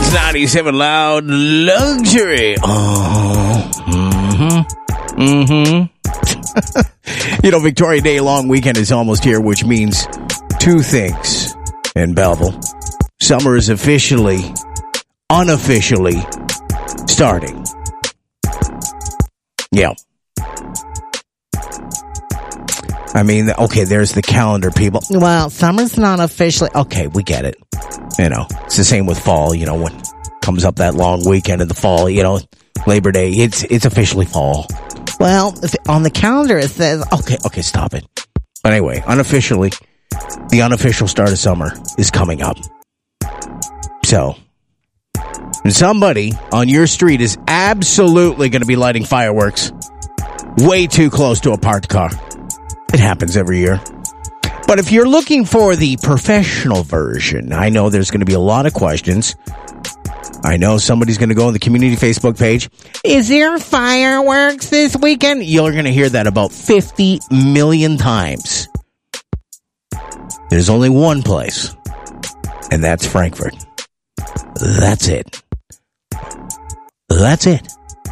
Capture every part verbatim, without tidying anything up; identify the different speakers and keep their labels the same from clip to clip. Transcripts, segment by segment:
Speaker 1: It's ninety-seven Loud Luxury. Oh, mm-hmm, mm-hmm. You know, Victoria Day long weekend is almost here, which means two things in Belleville. Summer is officially, unofficially starting. Yeah. I mean, okay, there's the calendar, people. Well, summer's not officially... Okay, we get it. You know, it's the same with fall, you know, when comes up that long weekend in the fall, you know, Labor Day, it's it's officially fall. Well, if on the calendar it says... Okay, okay, stop it. But anyway, unofficially, the unofficial start of summer is coming up. So, somebody on your street is absolutely going to be lighting fireworks way too close to a parked car. It happens every year. But if you're looking for the professional version, I know there's going to be a lot of questions. I know somebody's going to go on the community Facebook page. Is there fireworks this weekend? You're going to hear that about fifty million times. There's only one place, and that's Frankfort. That's it. That's it.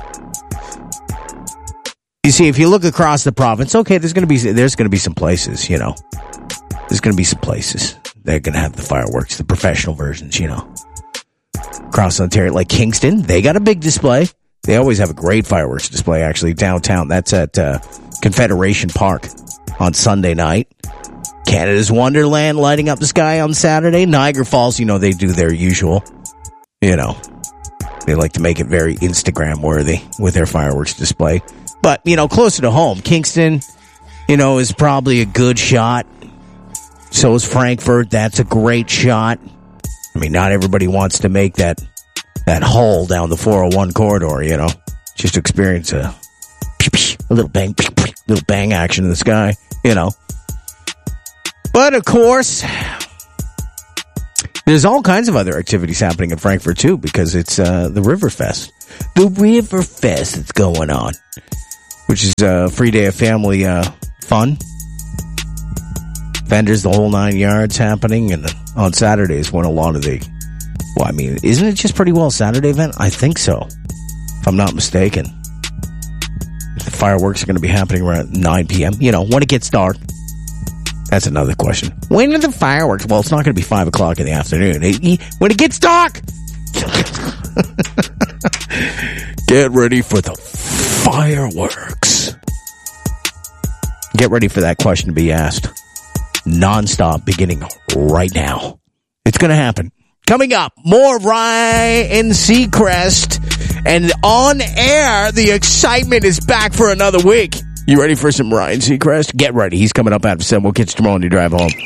Speaker 1: You see, if you look across the province, okay, there's going to be there's going to be some places, you know. There's going to be some places that are going to have the fireworks, the professional versions, you know. Across Ontario, like Kingston, they got a big display. They always have a great fireworks display, actually, downtown. That's at uh, Confederation Park on Sunday night. Canada's Wonderland lighting up the sky on Saturday. Niagara Falls, you know, they do their usual, you know. They like to make it very Instagram-worthy with their fireworks display. But, you know, closer to home, Kingston, you know, is probably a good shot. So is Frankfort. That's a great shot. I mean, not everybody wants to make that that haul down the four oh one corridor, you know. Just to experience a, a little bang, little bang action in the sky, you know. But, of course, there's all kinds of other activities happening in Frankfort, too, because it's uh, the Riverfest. The Riverfest that's going on, which is a free day of family uh, fun. Vendors, the whole nine yards happening. And on Saturdays, when a lot of the... Well, I mean, isn't it just pretty well a Saturday event? I think so, if I'm not mistaken. The fireworks are going to be happening around nine p.m. You know, when it gets dark. That's another question. When are the fireworks? Well, it's not going to be five o'clock in the afternoon. It, when it gets dark! Get ready for the fireworks. Get ready for that question to be asked. Non-stop, beginning right now. It's going to happen. Coming up, more Ryan Seacrest. And on air, the excitement is back for another week. You ready for some Ryan Seacrest? Get ready. He's coming up after seven. We'll catch you tomorrow on your drive home.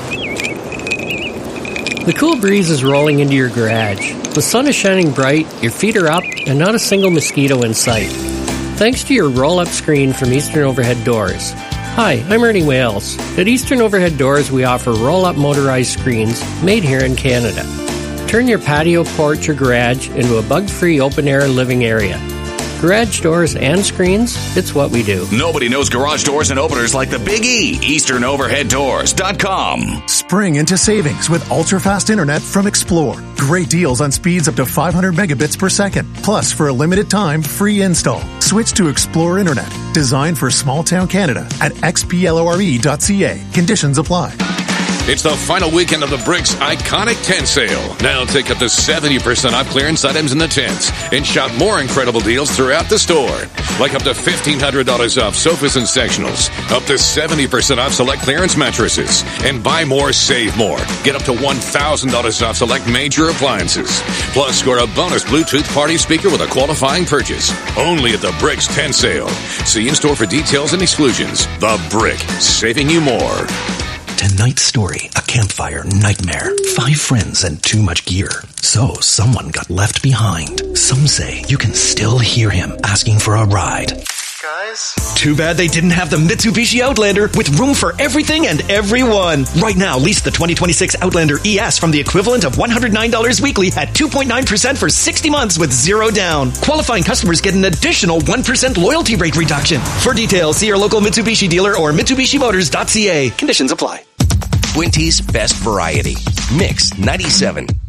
Speaker 2: The cool breeze is rolling into your garage. The sun is shining bright, your feet are up, and not a single mosquito in sight. Thanks to your roll-up screen from Eastern Overhead Doors. Hi, I'm Ernie Wales. At Eastern Overhead Doors, we offer roll-up motorized screens made here in Canada. Turn your patio, porch, or garage into a bug-free open-air living area. Garage doors and screens, it's what we do.
Speaker 3: Nobody knows garage doors and openers like the Big E. Eastern Overhead Doors dot com.
Speaker 4: Spring into savings with ultra-fast internet from Explore. Great deals on speeds up to five hundred megabits per second. Plus, for a limited time, free install. Switch to Explore Internet. Designed for small-town Canada at x p l o r e dot c a. Conditions apply.
Speaker 5: It's the final weekend of the Bricks Iconic Tent Sale. Now take up to seventy percent off clearance items in the tents and shop more incredible deals throughout the store. Like up to fifteen hundred dollars off sofas and sectionals, up to seventy percent off select clearance mattresses, and buy more, save more. Get up to one thousand dollars off select major appliances. Plus, score a bonus Bluetooth party speaker with a qualifying purchase. Only at the Bricks Tent Sale. See in-store for details and exclusions. The Brick, saving you more.
Speaker 6: Tonight's story, a campfire nightmare. Five friends and too much gear. So someone got left behind. Some say you can still hear him asking for a ride.
Speaker 7: Guys?
Speaker 6: Too bad they didn't have the Mitsubishi Outlander with room for everything and everyone. Right now, lease the twenty twenty-six Outlander E S from the equivalent of one hundred nine dollars weekly at two point nine percent for sixty months with zero down. Qualifying customers get an additional one percent loyalty rate reduction. For details, see your local Mitsubishi dealer or Mitsubishi Motors dot c a. Conditions apply.
Speaker 8: Quinty's Best Variety. Mix ninety-seven.